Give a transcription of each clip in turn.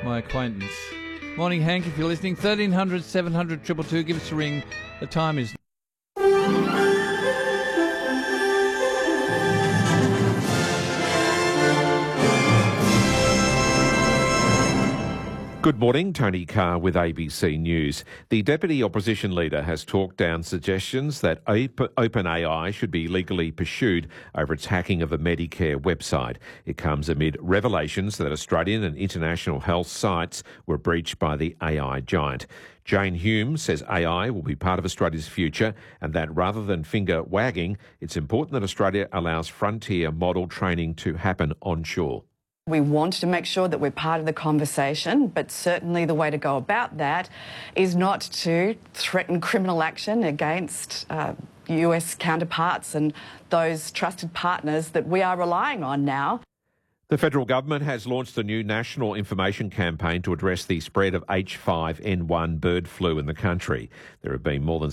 my acquaintance. Morning, Hank, if you're listening. 1300 700 222. Give us a ring. The time is... Good morning, Tony Carr with ABC News. The Deputy Opposition Leader has talked down suggestions that OpenAI should be legally pursued over its hacking of a Medicare website. It comes amid revelations that Australian and international health sites were breached by the AI giant. Jane Hume says AI will be part of Australia's future and that rather than finger wagging, it's important that Australia allows frontier model training to happen onshore. We want to make sure that we're part of the conversation, but certainly the way to go about that is not to threaten criminal action against US counterparts and those trusted partners that we are relying on now. The federal government has launched a new national information campaign to address the spread of H5N1 bird flu in the country. There have been more than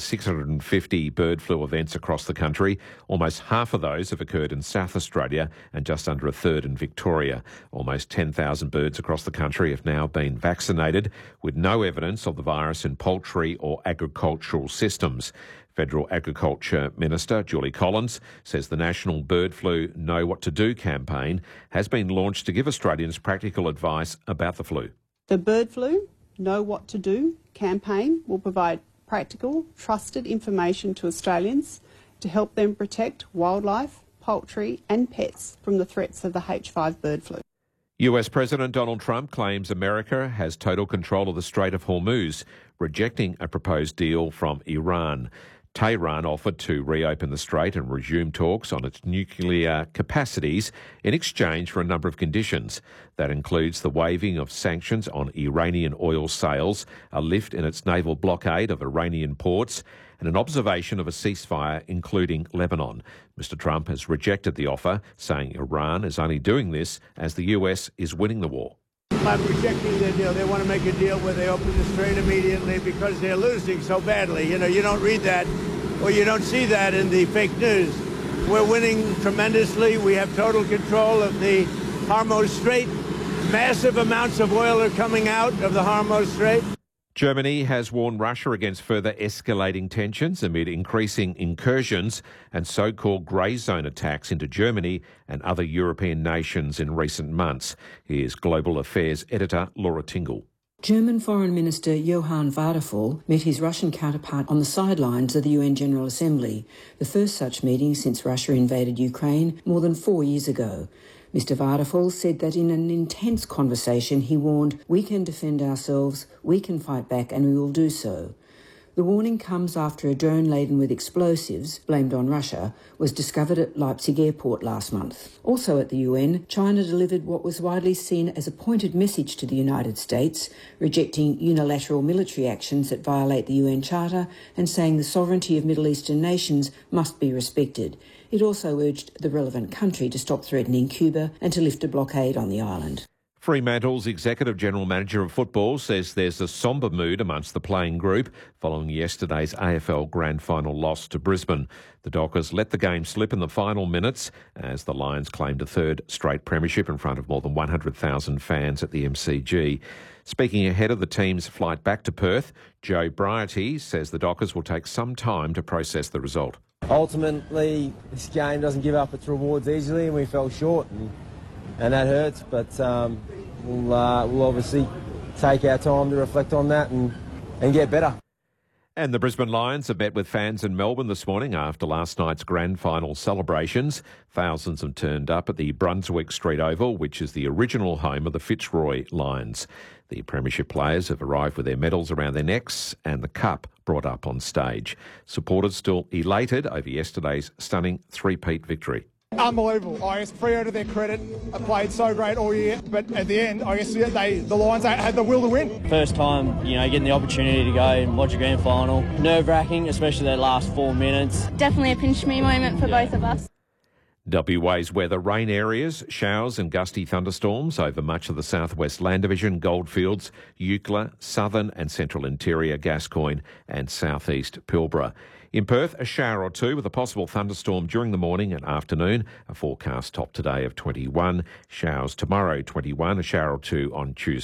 650 bird flu events across the country. Almost half of those have occurred in South Australia and just under a third in Victoria. Almost 10,000 birds across the country have now been vaccinated with no evidence of the virus in poultry or agricultural systems. Federal Agriculture Minister Julie Collins says the National Bird Flu Know What to Do campaign has been launched to give Australians practical advice about the flu. The Bird Flu Know What to Do campaign will provide practical, trusted information to Australians to help them protect wildlife, poultry and pets from the threats of the H5 bird flu. US President Donald Trump claims America has total control of the Strait of Hormuz, rejecting a proposed deal from Iran. Tehran offered to reopen the strait and resume talks on its nuclear capacities in exchange for a number of conditions. That includes the waiving of sanctions on Iranian oil sales, a lift in its naval blockade of Iranian ports, and an observation of a ceasefire, including Lebanon. Mr. Trump has rejected the offer, saying Iran is only doing this as the US is winning the war. I'm rejecting their deal. They want to make a deal where they open the strait immediately because they're losing so badly. You don't read that or you don't see that in the fake news. We're winning tremendously. We have total control of the Hormuz Strait. Massive amounts of oil are coming out of the Hormuz Strait. Germany has warned Russia against further escalating tensions amid increasing incursions and so-called grey zone attacks into Germany and other European nations in recent months. Here's Global Affairs editor Laura Tingle. German Foreign Minister Johann Wadephul met his Russian counterpart on the sidelines of the UN General Assembly, the first such meeting since Russia invaded Ukraine more than 4 years ago. Mr. Wadephul said that in an intense conversation he warned, "We can defend ourselves, we can fight back and we will do so." The warning comes after a drone laden with explosives, blamed on Russia, was discovered at Leipzig airport last month. Also at the UN, China delivered what was widely seen as a pointed message to the United States, rejecting unilateral military actions that violate the UN Charter and saying the sovereignty of Middle Eastern nations must be respected. It also urged the relevant country to stop threatening Cuba and to lift a blockade on the island. Fremantle's Executive General Manager of Football says there's a sombre mood amongst the playing group following yesterday's AFL Grand Final loss to Brisbane. The Dockers let the game slip in the final minutes as the Lions claimed a third straight premiership in front of more than 100,000 fans at the MCG. Speaking ahead of the team's flight back to Perth, Joe Brighty says the Dockers will take some time to process the result. Ultimately, this game doesn't give up its rewards easily and we fell short. And that hurts, but we'll obviously take our time to reflect on that and get better. And the Brisbane Lions have met with fans in Melbourne this morning after last night's grand final celebrations. Thousands have turned up at the Brunswick Street Oval, which is the original home of the Fitzroy Lions. The premiership players have arrived with their medals around their necks and the cup brought up on stage. Supporters still elated over yesterday's stunning three-peat victory. Unbelievable. I guess Freo, to their credit, have played so great all year, but at the end, I guess the Lions had the will to win. First time, getting the opportunity to go and watch a grand final. Nerve-wracking, especially that last 4 minutes. Definitely a pinch-me moment for both of us. WA's weather: rain areas, showers and gusty thunderstorms over much of the southwest Land Division, Goldfields, Eucla, southern and central interior Gascoyne and southeast Pilbara. In Perth, a shower or two with a possible thunderstorm during the morning and afternoon. A forecast top today of 21. Showers tomorrow, 21. A shower or two on Tuesday.